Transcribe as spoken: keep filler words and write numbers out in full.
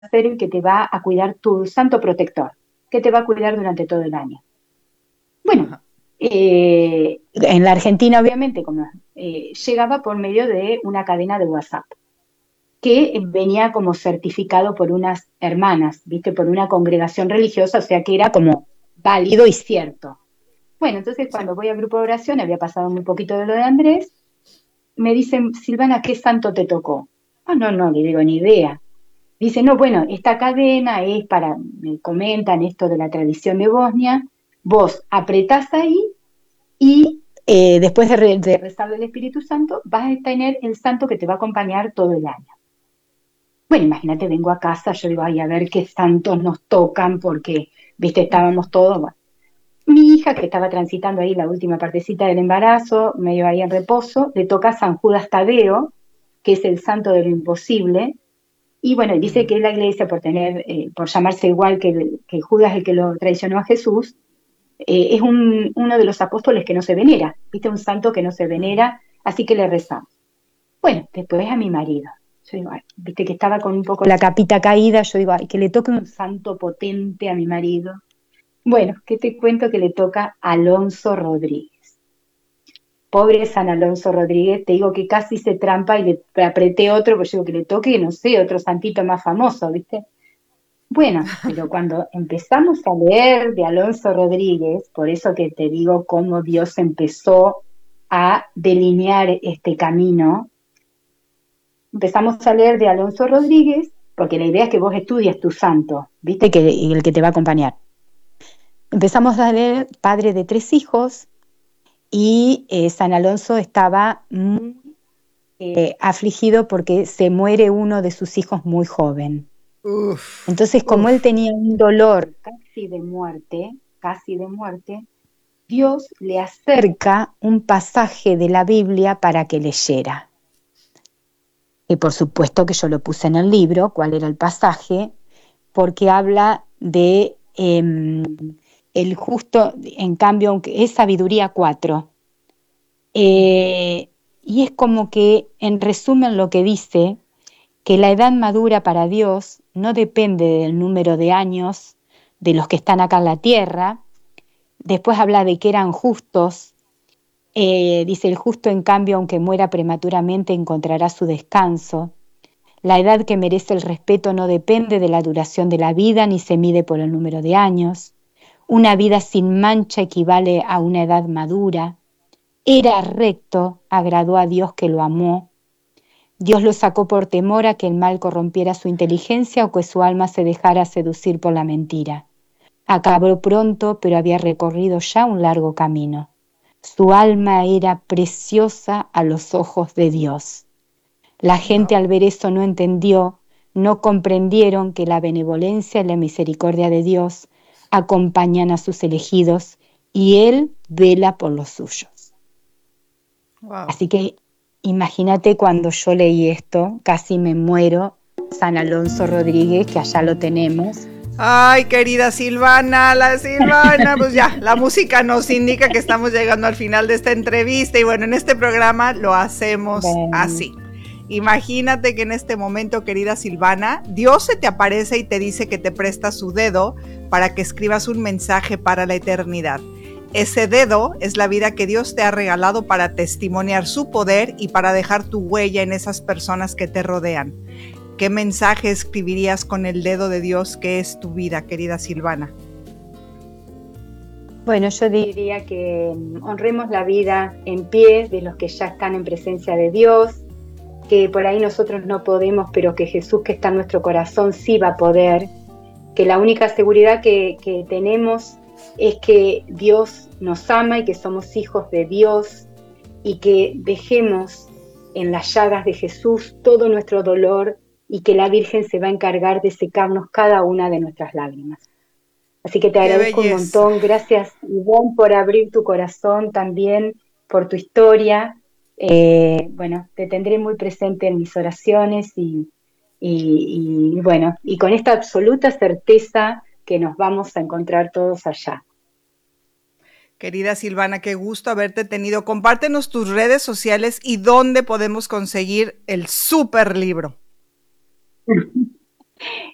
ser el que te va a cuidar, tu santo protector, que te va a cuidar durante todo el año. Bueno, eh, en la Argentina obviamente como eh, llegaba por medio de una cadena de WhatsApp que venía como certificado por unas hermanas, viste, por una congregación religiosa, o sea que era como válido y cierto. Bueno, entonces Sí. cuando voy al grupo de oración, había pasado muy poquito de lo de Andrés, me dicen, Silvana, ¿qué santo te tocó? Ah, no, no, le digo, ni idea. Dice, no, bueno, esta cadena es para, me comentan esto de la tradición de Bosnia, vos apretás ahí y eh, después de, re, de rezar del Espíritu Santo, vas a tener el santo que te va a acompañar todo el año. Bueno, imagínate, vengo a casa, yo digo, ay, a ver qué santos nos tocan, porque, viste, estábamos todos, bueno. Mi hija, que estaba transitando ahí la última partecita del embarazo, medio ahí en reposo, le toca San Judas Tadeo, que es el santo de lo imposible, y bueno, dice que la iglesia, por tener, eh, por llamarse igual que, que Judas el que lo traicionó a Jesús, eh, es un, uno de los apóstoles que no se venera, viste, un santo que no se venera, así que le rezamos. Bueno, después a mi marido. Yo digo, ay, viste que estaba con un poco la capita caída, yo digo, ay, que le toque un santo potente a mi marido. Bueno, ¿qué te cuento? Que le toca Alonso Rodríguez. Pobre San Alonso Rodríguez, te digo que casi se trampa y le apreté otro, porque yo digo que le toque, no sé, otro santito más famoso, ¿viste? Bueno, pero cuando empezamos a leer de Alonso Rodríguez, por eso que te digo cómo Dios empezó a delinear este camino, empezamos a leer de Alonso Rodríguez, porque la idea es que vos estudies tu santo, ¿viste? Que, y el que te va a acompañar. Empezamos a leer padre de tres hijos y eh, San Alonso estaba muy eh, afligido porque se muere uno de sus hijos muy joven. Uf, Entonces, como él uf. tenía un dolor casi de muerte, casi de muerte, Dios le acerca un pasaje de la Biblia para que leyera. Y por supuesto que yo lo puse en el libro, cuál era el pasaje, porque habla de eh, el justo, en cambio, aunque es sabiduría cuatro. Eh, y es como que, en resumen, lo que dice, que la edad madura para Dios no depende del número de años de los que están acá en la tierra. Después habla de que eran justos. Eh, dice, el justo, en cambio, aunque muera prematuramente, encontrará su descanso. La edad que merece el respeto no depende de la duración de la vida ni se mide por el número de años. Una vida sin mancha equivale a una edad madura. Era recto, agradó a Dios que lo amó. Dios lo sacó por temor a que el mal corrompiera su inteligencia o que su alma se dejara seducir por la mentira. Acabó pronto, pero había recorrido ya un largo camino. Su alma era preciosa a los ojos de Dios. La gente Wow. al ver eso no entendió, no comprendieron que la benevolencia y la misericordia de Dios acompañan a sus elegidos y Él vela por los suyos. Wow. Así que imagínate cuando yo leí esto, casi me muero, San Alonso Rodríguez, que allá lo tenemos. Ay, querida Silvana, la Silvana, pues ya, la música nos indica que estamos llegando al final de esta entrevista y bueno, en este programa lo hacemos así. Imagínate que en este momento, querida Silvana, Dios se te aparece y te dice que te presta su dedo para que escribas un mensaje para la eternidad. Ese dedo es la vida que Dios te ha regalado para testimoniar su poder y para dejar tu huella en esas personas que te rodean. ¿Qué mensaje escribirías con el dedo de Dios que es tu vida, querida Silvana? Bueno, yo diría que honremos la vida en pie de los que ya están en presencia de Dios, que por ahí nosotros no podemos, pero que Jesús que está en nuestro corazón sí va a poder, que la única seguridad que, que tenemos es que Dios nos ama y que somos hijos de Dios y que dejemos en las llagas de Jesús todo nuestro dolor y que la Virgen se va a encargar de secarnos cada una de nuestras lágrimas. Así que te ¡Qué agradezco un belleza! montón. Gracias, Ivonne, por abrir tu corazón también, por tu historia. Eh, bueno, te tendré muy presente en mis oraciones y, y, y bueno, y con esta absoluta certeza que nos vamos a encontrar todos allá. Querida Silvana, qué gusto haberte tenido. Compártenos tus redes sociales y dónde podemos conseguir el super libro.